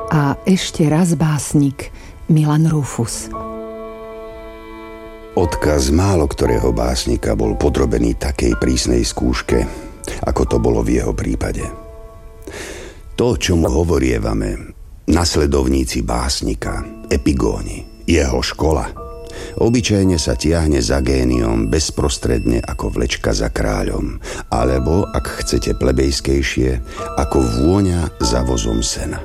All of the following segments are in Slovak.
a ešte raz básnik Milan Rufus. Odkaz málo ktorého básnika bol podrobený takej prísnej skúške, ako to bolo v jeho prípade. To, čo mu hovorievame, nasledovníci básnika, epigóni, jeho škola, obyčajne sa tiahne za géniom bezprostredne ako vlečka za kráľom, alebo, ak chcete plebejskejšie, ako vôňa za vozom sena.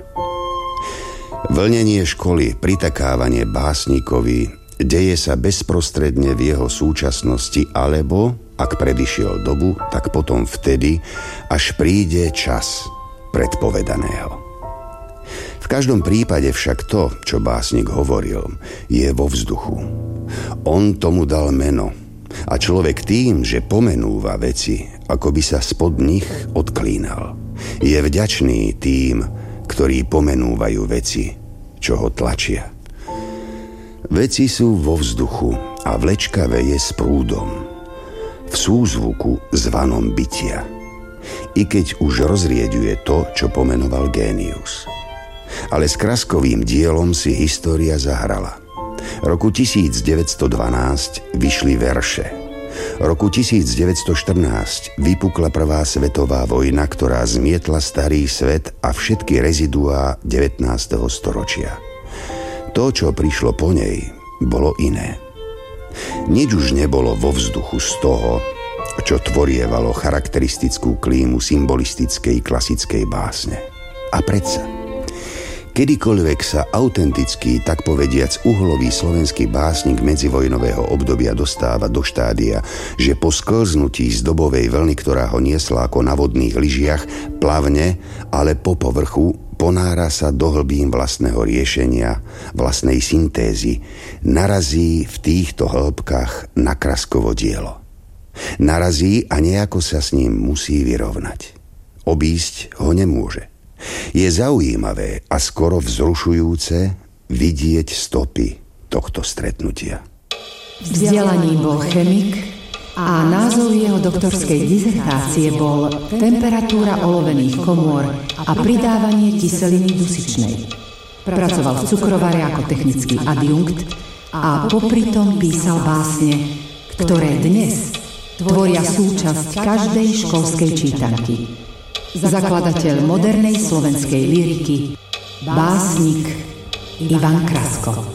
Vlnenie školy, pritakávanie básnikovi deje sa bezprostredne v jeho súčasnosti, alebo, ak predišiel dobu, tak potom vtedy, až príde čas predpovedaného. V každom prípade však to, čo básnik hovoril, je vo vzduchu. On tomu dal meno a človek tým, že pomenúva veci, ako by sa spod nich odklínal. Je vďačný tým, ktorí pomenúvajú veci, čo ho tlačia. Veci sú vo vzduchu a vlečka veje s prúdom, v súzvuku zvanom bytia, i keď už rozrieďuje to, čo pomenoval génius. Ale s Kraskovým dielom si história zahrala. Roku 1912 vyšli verše. Roku 1914 vypukla prvá svetová vojna, ktorá zmietla starý svet a všetky reziduá 19. storočia. To, čo prišlo po nej, bolo iné. Nič už nebolo vo vzduchu z toho, čo tvorievalo charakteristickú klímu symbolistickej klasickej básne. A predsa, kedykoľvek sa autentický, tak povediac uhlový slovenský básnik medzivojnového obdobia dostáva do štádia, že po sklznutí z dobovej vlny, ktorá ho niesla ako na vodných lyžiach, plavne, ale po povrchu ponára sa do hlbín vlastného riešenia, vlastnej syntézy, narazí v týchto hĺbkach na Kraskovo dielo. Narazí a nejako sa s ním musí vyrovnať. Obísť ho nemôže. Je zaujímavé a skoro vzrušujúce vidieť stopy tohto stretnutia. Vzdelaním bol chemik a názov jeho doktorskej dizertácie bol Temperatúra olovených komôr a pridávanie kyseliny dusičnej. Pracoval v cukrovare ako technický adjunkt a popritom písal básne, ktoré dnes tvoria súčasť každej školskej čítanky. Zakladateľ modernej slovenskej lyriky, básnik Ivan Krasko.